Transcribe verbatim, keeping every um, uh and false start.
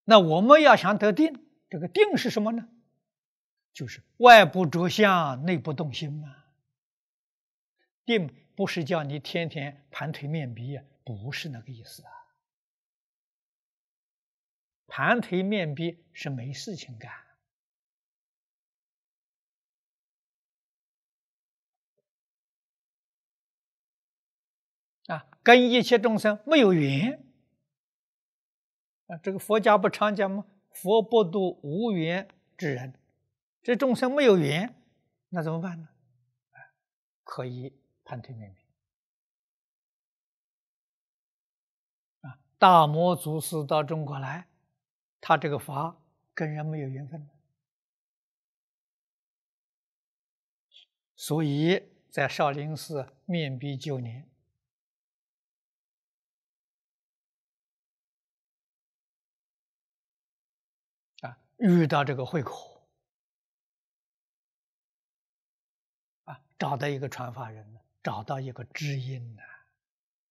那我们要想得定，这个定是什么呢？就是外不着相，内不动心嘛。定不是叫你天天盘腿面壁，不是那个意思啊。盘腿面壁是没事情干啊，跟一切众生没有缘啊。这个佛家不常讲吗？佛不度无缘之人，这众生没有缘，那怎么办呢？可以盘腿面壁啊。大摩祖师到中国来，他这个法跟人没有缘分，所以在少林寺面壁九年。啊，遇到这个慧口啊，找到一个传法人，找到一个知音呢、啊。